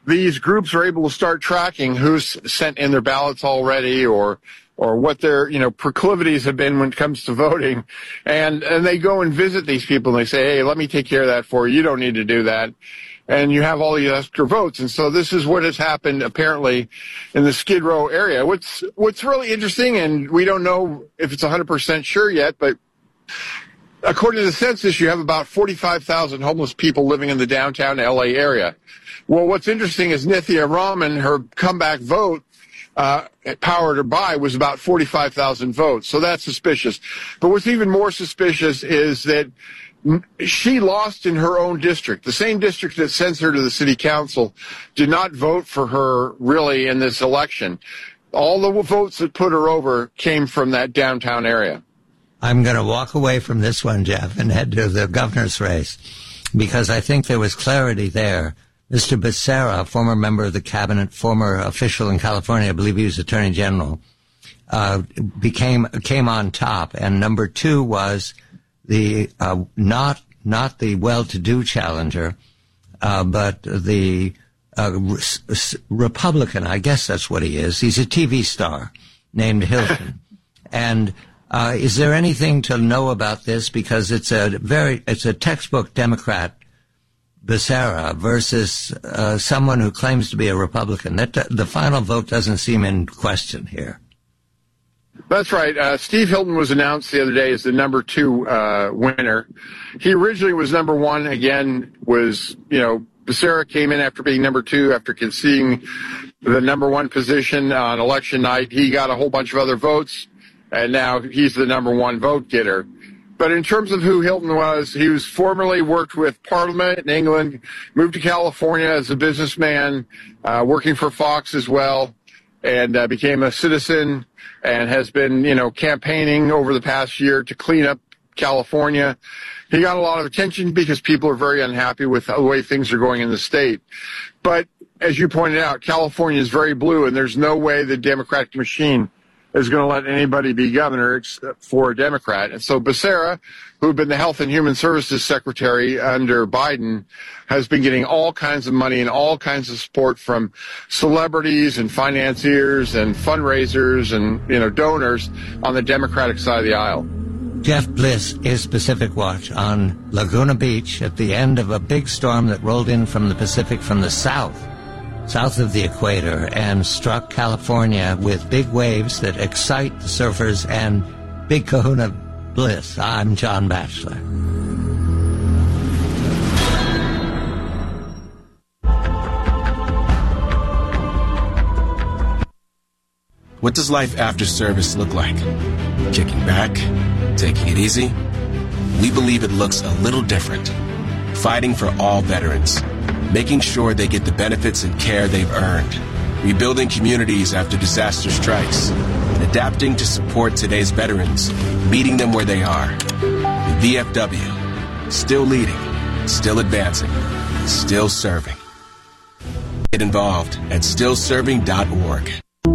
these groups are able to start tracking who's sent in their ballots already or what their, proclivities have been when it comes to voting. And they go and visit these people and they say, hey, let me take care of that for you. You don't need to do that. And you have all these extra votes. And so this is what has happened apparently in the Skid Row area. What's really interesting, and we don't know if it's 100% sure yet, but according to the census, you have about 45,000 homeless people living in the downtown LA area. Well, what's interesting is Nithya Raman, her comeback vote, powered her by, was about 45,000 votes. So that's suspicious. But what's even more suspicious is that she lost in her own district. The same district that sends her to the city council did not vote for her really in this election. All the votes that put her over came from that downtown area. I'm going to walk away from this one, Jeff, and head to the governor's race because I think there was clarity there. Mr. Becerra, former member of the cabinet, former official in California, I believe he was attorney general, came on top. And number two was the not the well-to-do challenger, but the Republican. I guess that's what he is. He's a TV star named Hilton. And is there anything to know about this? Because it's a textbook Democrat, Becerra, versus someone who claims to be a Republican. The final vote doesn't seem in question here. That's right. Steve Hilton was announced the other day as the number 2 winner. He originally was number 1. Again, Becerra came in after being number 2, after conceding the number 1 position on election night. He got a whole bunch of other votes, and now he's the number 1 vote getter. But in terms of who Hilton was, he was formerly worked with Parliament in England, moved to California as a businessman, working for Fox as well, and became a citizen and has been, campaigning over the past year to clean up California. He got a lot of attention because people are very unhappy with the way things are going in the state. But as you pointed out, California is very blue, and there's no way the Democratic machine is going to let anybody be governor except for a Democrat. And so Becerra, who had been the Health and Human Services Secretary under Biden, has been getting all kinds of money and all kinds of support from celebrities and financiers and fundraisers and, donors on the Democratic side of the aisle. Jeff Bliss is Pacific Watch on Laguna Beach at the end of a big storm that rolled in from the Pacific from the south of the equator, and struck California with big waves that excite the surfers and Big Kahuna Bliss. I'm John Batchelor. What does life after service look like? Kicking back? Taking it easy? We believe it looks a little different. Fighting for all veterans. Making sure they get the benefits and care they've earned. Rebuilding communities after disaster strikes. And adapting to support today's veterans. Meeting them where they are. The VFW. Still leading. Still advancing. Still serving. Get involved at stillserving.org.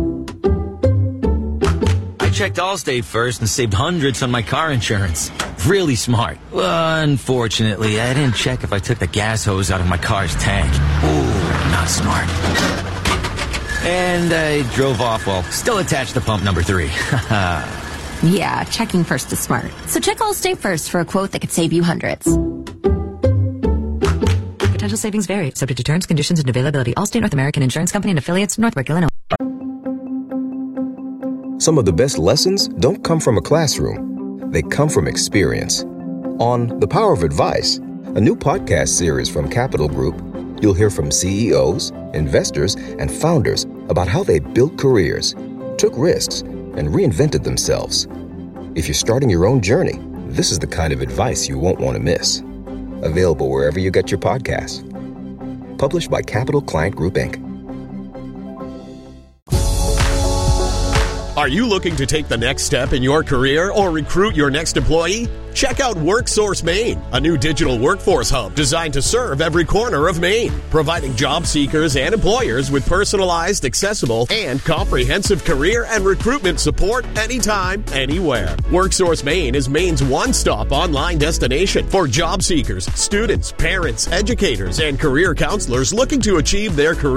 I checked Allstate first and saved hundreds on my car insurance. Really smart. Unfortunately, I didn't check if I took the gas hose out of my car's tank. Ooh, not smart. And I drove off while still attached to pump number 3. Yeah, checking first is smart. So check Allstate first for a quote that could save you hundreds. Potential savings vary, subject to terms, conditions, and availability. Allstate North American Insurance Company and affiliates, Northbrook, Illinois. Some of the best lessons don't come from a classroom. They come from experience. On The Power of Advice, a new podcast series from Capital Group, you'll hear from CEOs, investors, and founders about how they built careers, took risks, and reinvented themselves. If you're starting your own journey, this is the kind of advice you won't want to miss. Available wherever you get your podcasts. Published by Capital Client Group, Inc. Are you looking to take the next step in your career or recruit your next employee? Check out WorkSource Maine, a new digital workforce hub designed to serve every corner of Maine, providing job seekers and employers with personalized, accessible, and comprehensive career and recruitment support anytime, anywhere. WorkSource Maine is Maine's one-stop online destination for job seekers, students, parents, educators, and career counselors looking to achieve their career